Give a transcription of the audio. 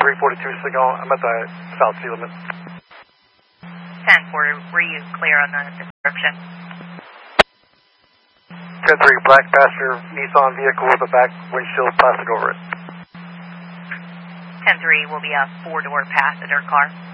342 signal. I'm at the south sea limit. 10-4, were you clear on the description? 10-3, black passenger Nissan vehicle with a back windshield plastic over it. 10-3 will be a 4-door passenger car.